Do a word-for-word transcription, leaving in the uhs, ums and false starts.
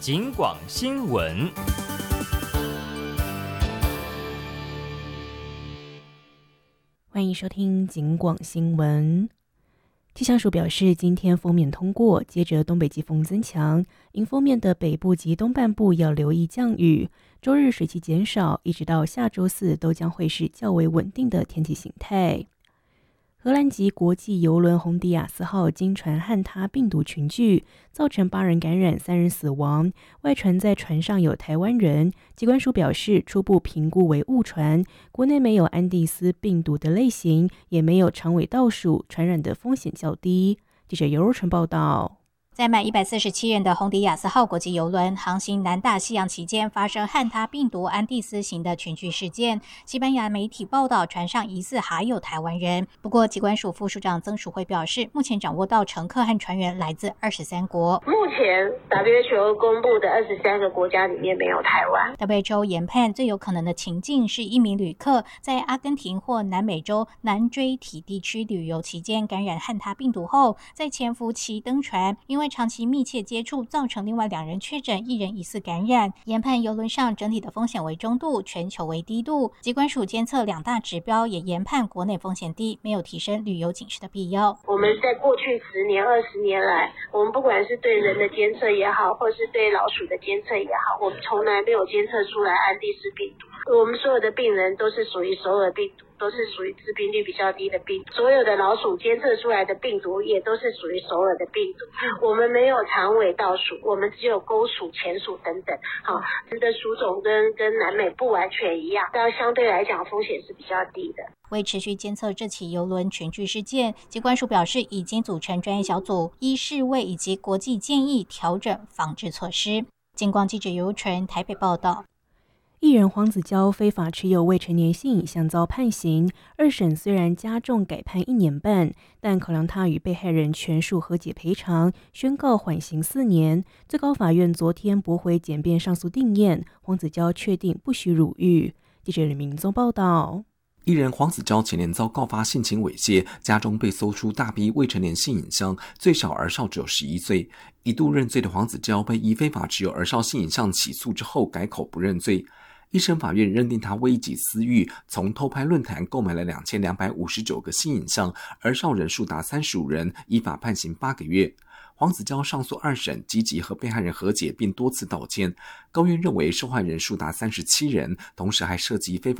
警广新闻。 欢迎收听警广新闻。气象署表示，今天锋面通过，接着东北季风增强，迎风面的北部及东半部要留意降雨。周日水汽减少，一直到下周四都将会是较为稳定的天气形态。荷兰籍国际邮轮红迪亚斯号经传汉他病毒群聚，造成八人感染，三人死亡。外传在船上有台湾人，疾管署表示初步评估为误传，国内没有安第斯病毒的类型，也没有长尾倒数，传染的风险较低。记者尤若纯报道。 载满一百四十七人的红迪亚斯号国际邮轮航行南大西洋期间，发生汉他病毒安第斯型的群聚事件。西班牙媒体报道，船上疑似还有台湾人。不过，疾管署副署长曾淑慧表示，目前掌握到乘客和船员来自二十三国。 目前 W H O 公布的二十三个国家里面没有台湾。 W H O 研判最有可能的情境是一名旅客在阿根廷或南美洲南锥体地区旅游期间感染汉他病毒后，在潜伏期登船，因为长期密切接触造成另外两人确诊，一人疑似感染。研判邮轮上整体的风险为中度，全球为低度。疾管署监测两大指标，也研判国内风险低，没有提升旅游警示的必要。 我们在过去十年、二十年来，我们不管是对人的监测也好，或是对老鼠的监测也好，我们从来没有监测出来安第斯病毒。我们所有的病人都是属于首尔病毒，都是属于致病率比较低的病毒。所有的老鼠监测出来的病毒也都是属于首尔的病毒。我们没有长尾倒鼠，我们只有钩鼠、前鼠等等。好，这的鼠种跟跟南美不完全一样，但相对来讲风险是比较低的。 为持续监测这起邮轮群聚事件，疾管署表示已经组成专业小组，依世卫以及国际建议调整防治措施。警广记者尤纯台北报道。 艺人黄子佼非法持有未成年性影像遭判刑，二审虽然加重改判一年半，但考量他与被害人全数和解赔偿，宣告缓刑四年。最高法院昨天驳回检辩上诉定谳，黄子佼确定不许辱狱。记者李明宗报道。 艺人黄子佼前年遭告发性侵猥亵，家中被搜出大批未成年性影像，最小儿少只有十一岁。一度认罪的黄子佼被以非法持有儿少性影像起诉之后改口不认罪。一审法院认定他为一己私欲，从偷拍论坛购买了两千两百五十九个性影像，儿少人数达三十五人，依法判刑八个月。黄子佼上诉二审，积极和被害人和解并多次道歉。高院认为受害人数达三十七人，同时还涉及非法